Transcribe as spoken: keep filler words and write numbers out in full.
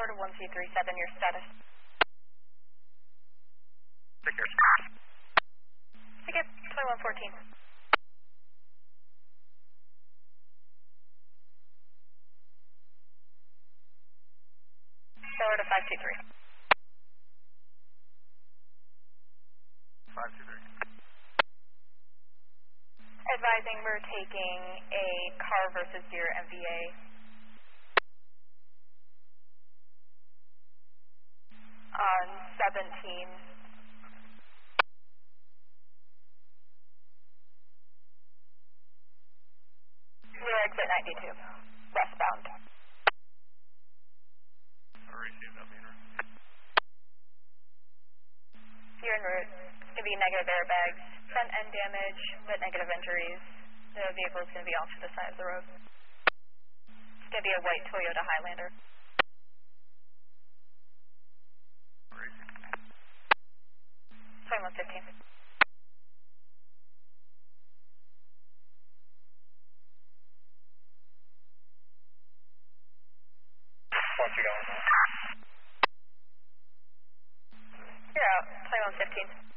four to one two three seven, your status. Take care. Take care, twenty-one fourteen. Forward to five two three. five two three. Advising we're taking a car versus deer M V A. On seventeen. We're exit ninety-two, westbound. I'll receive that meter. You're en route. It's going to be negative airbags, front end damage, but negative injuries. The vehicle is going to be off to the side of the road. It's going to be a white Toyota Highlander. I'll receive. twenty-one fifteen. What's you going on? You're out, twenty-one fifteen.